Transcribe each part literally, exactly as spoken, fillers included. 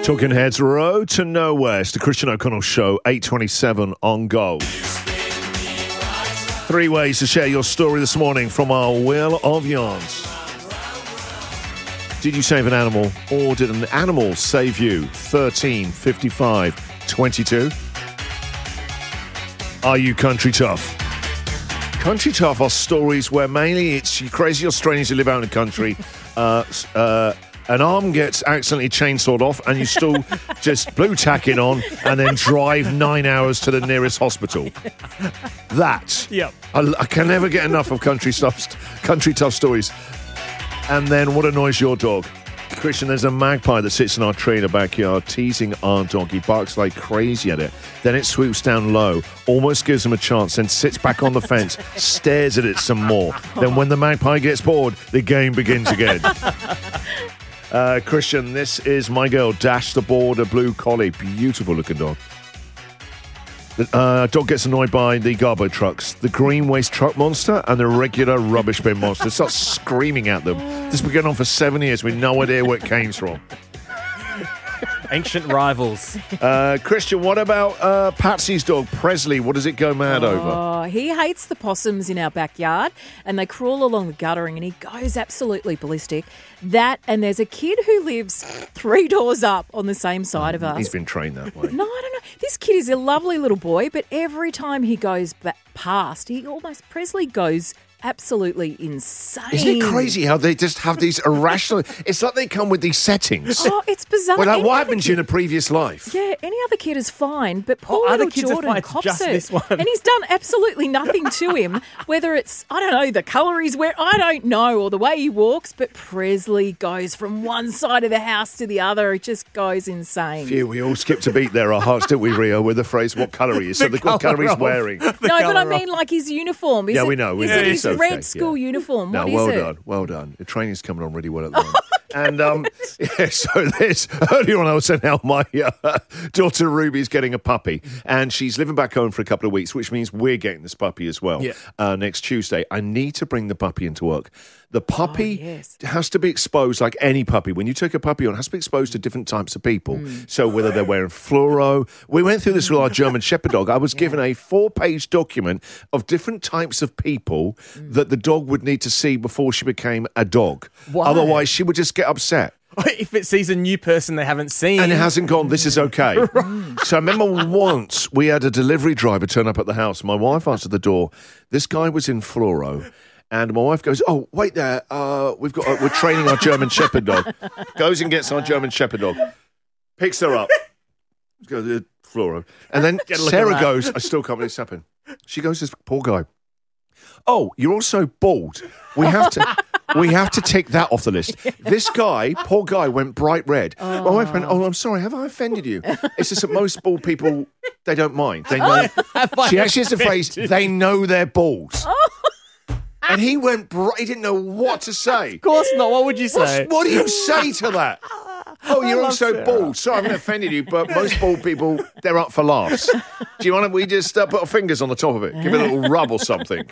Talking Heads, Road to Nowhere. It's the Christian O'Connell Show, eight twenty-seven on Go. Three ways to share your story this morning from our Wheel of Yarns. Did you save an animal, or did an animal save you? thirteen, fifty-five, twenty-two. Are you country tough? Country tough are stories where mainly it's you crazy Australians who live out in the country. Uh, uh, an arm gets accidentally chainsawed off and you still just blue tack it on and then drive nine hours to the nearest hospital. That. Yep. I, I can never get enough of country stuff, country tough stories. And then what annoys your dog? Christian, there's a magpie that sits in our tree in the backyard teasing our dog. He barks like crazy at it. Then it swoops down low, almost gives him a chance, then sits back on the fence, stares at it some more. Then when the magpie gets bored, the game begins again. Uh, Christian, this is my girl, Dash the Border Blue Collie. Beautiful looking dog. The uh, dog gets annoyed by the Garbo trucks, the green waste truck monster, and the regular rubbish bin monster. Starts screaming at them. This has been going on for seven years with no idea where it came from. Ancient rivals. Uh, Christian, what about uh, Patsy's dog, Presley? What does it go mad over? Oh, he hates the possums in our backyard, and they crawl along the guttering, and he goes absolutely ballistic. That, and there's a kid who lives three doors up on the same side of us. He's been trained that way. No, I don't know. This kid is a lovely little boy, but every time he goes ba- past, he almost, Presley goes absolutely insane. Isn't it crazy how they just have these irrational... It's like they come with these settings. Oh, it's bizarre. Well, like, Any what other happened to you in a kid- previous life? Yeah, any other kid is fine, but poor Oh, other little kids are Jordan fine, it's cops just it. this one. And he's done absolutely nothing to him, whether it's, I don't know, the colour he's wearing, I don't know, or the way he walks, but Presley goes from one side of the house to the other. It just goes insane. Phew, we all skipped a beat there, our hearts, didn't we, Rio, with the phrase, what colour he is. So the, what colour he's of- wearing. No, but I colour mean like his uniform. Is Yeah, it, we know, we is know. it It's his okay, red school yeah. uniform? No, What is well it? done, well done. The training's coming on really well at the moment. And um, yeah, so this earlier on, I was saying how my uh, daughter Ruby's getting a puppy, and she's living back home for a couple of weeks, which means we're getting this puppy as well. Yeah. Uh, next Tuesday. I need to bring the puppy into work. The puppy Oh, yes. has to be exposed like any puppy. When you take a puppy on, it has to be exposed to different types of people. Mm. So whether they're wearing fluoro, we went through this with our German Shepherd dog. I was given a four-page document of different types of people Mm. that the dog would need to see before she became a dog. Why? Otherwise, she would just get upset. If it sees a new person they haven't seen. And it hasn't gone, this is okay. So I remember once we had a delivery driver turn up at the house. My wife answered the door. This guy was in fluoro. And my wife goes, oh, wait there. Uh, we've got, uh, we're training our German Shepherd dog. Goes and gets our German Shepherd dog. Picks her up. Goes, uh, fluoro. And then Get a look Sarah at that. goes, I still can't believe this happened. She goes, this poor guy. Oh, you're also bald. We have to... We have to take that off the list. This guy, poor guy, went bright red. My wife went, oh, I'm sorry, have I offended you? It's just that most bald people, they don't mind. They know. She actually has the phrase, they know they're bald. And he went bright, he didn't know what to say. Of course not. What would you say? What do you say to that? Oh, you're love also Sarah. bald. Sorry, I haven't offended you, but most bald people, they're up for laughs. Do you want to, we just uh, put our fingers on the top of it, give it a little rub or something.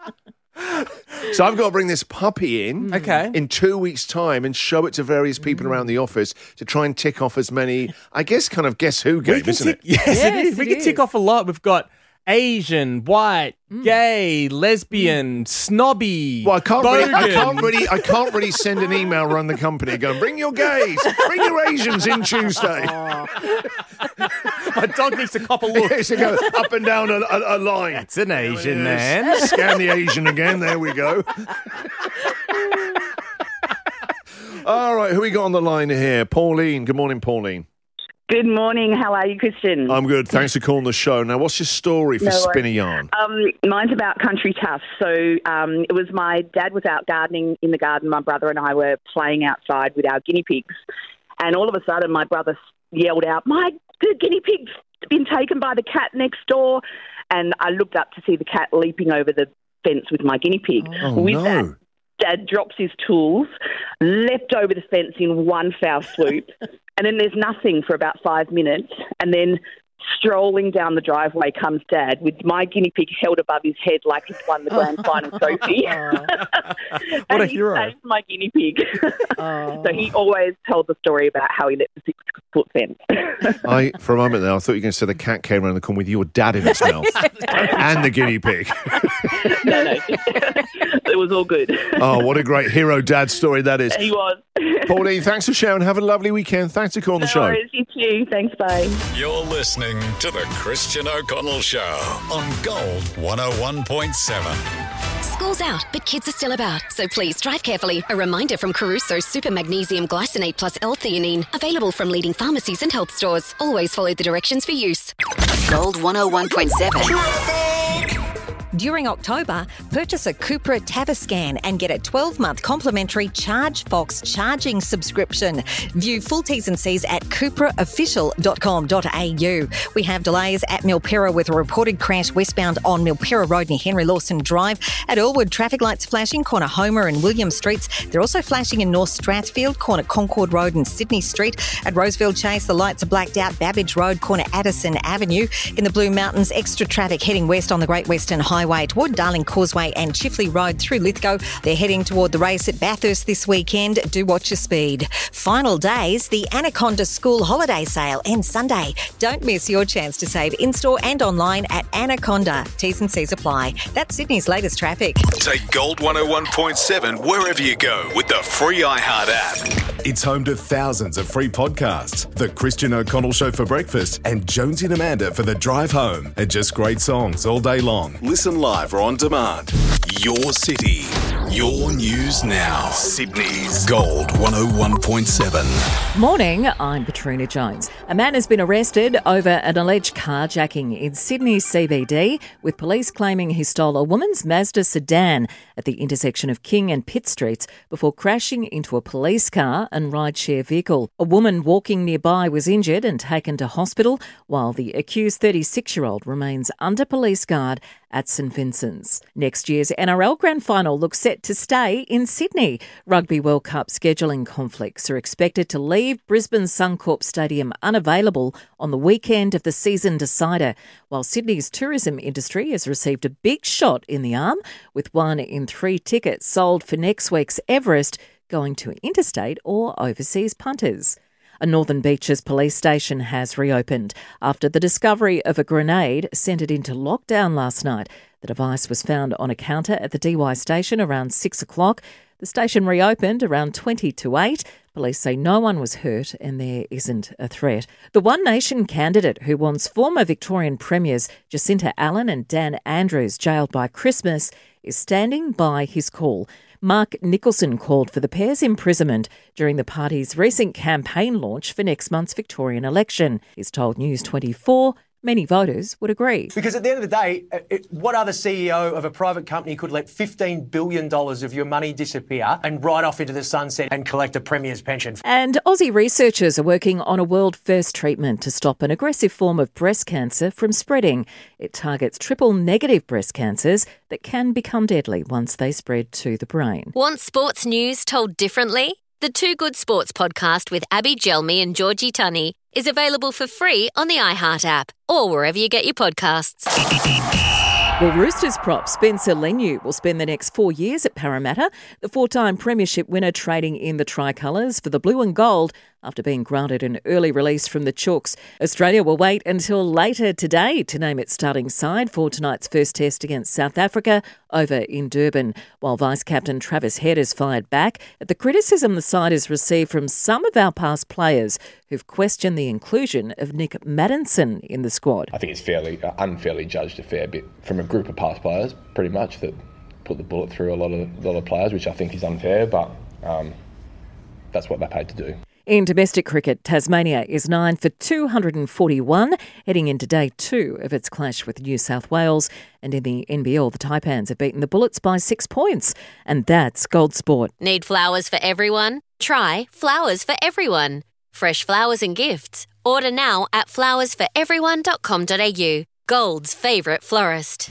So I've got to bring this puppy in Okay. in two weeks' time and show it to various people around the office to try and tick off as many, I guess, kind of guess who We game, can isn't tick, it? Yes, Yes, it is. We it can tick is. off a lot. We've got Asian, white, gay, lesbian, snobby. Well, I can't, really, I bogan. can't really, I can't really send an email around the company going, bring your gays, bring your Asians in Tuesday. My dog needs to cop a look. So go up and down a, a, a line. It's an Asian Yes. man. Scan the Asian again. There we go. All right, who we got on the line here? Pauline. Good morning, Pauline. Good morning. How are you, Christian? I'm good. Thanks for calling the show. Now, what's your story for No worries. Spin a Yarn? Um, mine's about country tough. So um, it was my dad was out gardening in the garden. My brother and I were playing outside with our guinea pigs. And all of a sudden, my brother yelled out, my the guinea pig's been taken by the cat next door. And I looked up to see the cat leaping over the fence with my guinea pig. Oh, with no. that, Dad drops his tools, leapt over the fence in one foul swoop, and then there's nothing for about five minutes, and then strolling down the driveway comes Dad with my guinea pig held above his head like he's won the grand final trophy. What and a he hero. saved my guinea pig. Oh. So he always told the story about how he let the six foot fence. I, for a moment there, I thought you were going to say the cat came around the corner with your dad in its mouth and the guinea pig. no, no. It was all good. Oh, what a great hero dad story that is. He was. Pauline, thanks for sharing. Have a lovely weekend. Thanks for calling No the show. worries, you too. Thanks, bye. You're listening to The Christian O'Connell Show on Gold one oh one point seven. School's out, but kids are still about, so please drive carefully. A reminder from Caruso's Super Magnesium Glycinate Plus L-theanine, available from leading pharmacies and health stores. Always follow the directions for use. Gold one oh one point seven. During October, purchase a Cupra Taviscan and get a twelve-month complimentary ChargeFox charging subscription. View full T's and C's at cupra official dot com dot a u. We have delays at Milpera with a reported crash westbound on Milpera Road near Henry Lawson Drive. At Elwood, traffic lights flashing, corner Homer and William Streets. They're also flashing in North Strathfield, corner Concord Road and Sydney Street. At Roseville Chase, the lights are blacked out, Babbage Road, corner Addison Avenue. In the Blue Mountains, extra traffic heading west on the Great Western Highway. Highway toward Darling Causeway and Chifley Road through Lithgow. They're heading toward the race at Bathurst this weekend. Do watch your speed. Final days, the Anaconda School Holiday Sale ends Sunday. Don't miss your chance to save in-store and online at Anaconda. T's and C's apply. That's Sydney's latest traffic. Take Gold one oh one point seven wherever you go with the free iHeart app. It's home to thousands of free podcasts. The Christian O'Connell Show for breakfast and Jonesy and Amanda for the drive home. And just great songs all day long. Listen live or on demand. Your city, your news now. Sydney's Gold one oh one point seven. Morning, I'm Katrina Jones. A man has been arrested over an alleged carjacking in Sydney C B D, with police claiming he stole a woman's Mazda sedan at the intersection of King and Pitt Streets before crashing into a police car and rideshare vehicle. A woman walking nearby was injured and taken to hospital, while the accused thirty-six-year-old remains under police guard at St Vincent's. Next year's N R L Grand Final looks set to stay in Sydney. Rugby World Cup scheduling conflicts are expected to leave Brisbane Suncorp Stadium unavailable on the weekend of the season decider, while Sydney's tourism industry has received a big shot in the arm, with one in three tickets sold for next week's Everest going to interstate or overseas punters. A Northern Beaches police station has reopened after the discovery of a grenade sent it into lockdown last night. The device was found on a counter at the D Y station around six o'clock. The station reopened around twenty to eight. Police say no one was hurt and there isn't a threat. The One Nation candidate who wants former Victorian Premiers Jacinta Allen and Dan Andrews jailed by Christmas is standing by his call. Mark Nicholson called for the pair's imprisonment during the party's recent campaign launch for next month's Victorian election. He's told News twenty-four many voters would agree. Because at the end of the day, it, what other C E O of a private company could let fifteen billion dollars of your money disappear and ride off into the sunset and collect a premier's pension? And Aussie researchers are working on a world-first treatment to stop an aggressive form of breast cancer from spreading. It targets triple-negative breast cancers that can become deadly once they spread to the brain. Want sports news told differently? The Two Good Sports podcast with Abby Gelmi and Georgie Tunney is available for free on the iHeart app or wherever you get your podcasts. Well, Roosters prop Spencer Leniu will spend the next four years at Parramatta, the four-time premiership winner trading in the tricolours for the blue and gold after being granted an early release from the Chooks. Australia will wait until later today to name its starting side for tonight's first test against South Africa over in Durban, while Vice-Captain Travis Head has fired back at the criticism the side has received from some of our past players who've questioned the inclusion of Nick Maddinson in the squad. I think it's fairly, uh, unfairly judged a fair bit from a group of past players, pretty much, that put the bullet through a lot of, lot of players, which I think is unfair, but um, that's what they're paid to do. In domestic cricket, Tasmania is nine for two hundred forty-one, heading into day two of its clash with New South Wales. And in the N B L, the Taipans have beaten the Bullets by six points. And that's Gold Sport. Need flowers for everyone? Try Flowers for Everyone. Fresh flowers and gifts. Order now at flowers for everyone dot com dot a u. Gold's favourite florist.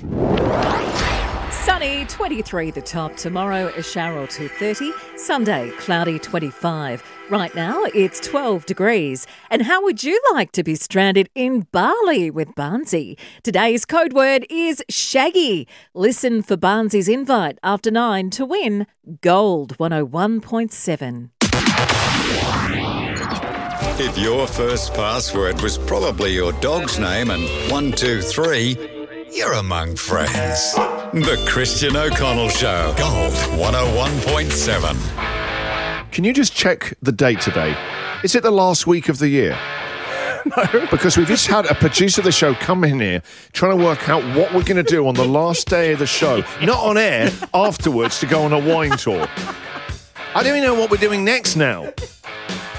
Sunny, twenty-three the top. Tomorrow, a shower or two thirty. Sunday, cloudy, twenty-five. Right now, it's twelve degrees. And how would you like to be stranded in Bali with Barnsey? Today's code word is Shaggy. Listen for Barnsey's invite after nine to win Gold one oh one point seven. If your first password was probably your dog's name and one, two, three, you're among friends. The Christian O'Connell Show. Gold one oh one point seven. Can you just check the date today? Is it the last week of the year? No. Because we just had a producer of the show come in here trying to work out what we're going to do on the last day of the show, not on air, afterwards to go on a wine tour. I don't even know what we're doing next now.